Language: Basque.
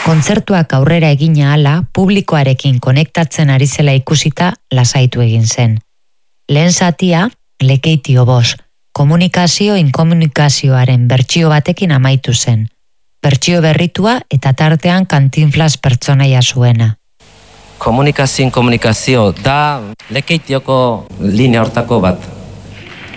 Kontzertuak aurrera egina hala, publikoarekin konektatzen ari zela ikusita lasaitu egin zen. Lehen zatia, Lekeitio Bos, komunikazio inkomunikazioaren bertsio batekin amaitu zen. Bertsio berritua eta tartean Kantinflas pertsonaia zuena. Komunikazio da Lekeitioko linea hortako bat.